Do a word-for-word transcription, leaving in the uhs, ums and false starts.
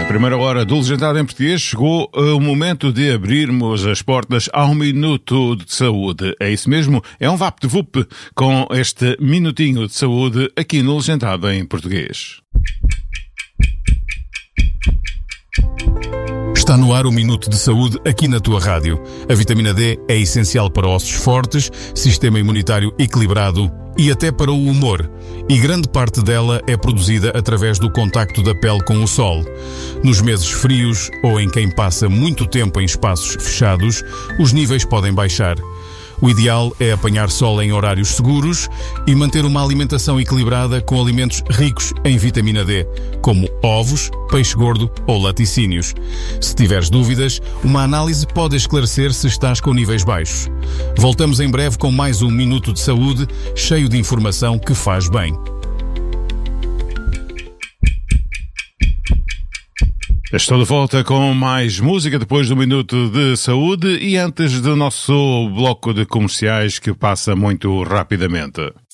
Primeira hora do Legendado em Português, chegou o momento de abrirmos as portas ao Minuto de Saúde. É isso mesmo, é um VaptVup com este Minutinho de Saúde aqui no Legendado em Português. Está no ar o Minuto de Saúde aqui na tua rádio. A vitamina D é essencial para ossos fortes, sistema imunitário equilibrado e até para o humor. E grande parte dela é produzida através do contacto da pele com o sol. Nos meses frios ou em quem passa muito tempo em espaços fechados, os níveis podem baixar. O ideal é apanhar sol em horários seguros e manter uma alimentação equilibrada com alimentos ricos em vitamina D, como ovos, peixe gordo ou laticínios. Se tiveres dúvidas, uma análise pode esclarecer se estás com níveis baixos. Voltamos em breve com mais um Minuto de Saúde, cheio de informação que faz bem. Estou de volta com mais música depois do Minuto de Saúde e antes do nosso bloco de comerciais que passa muito rapidamente.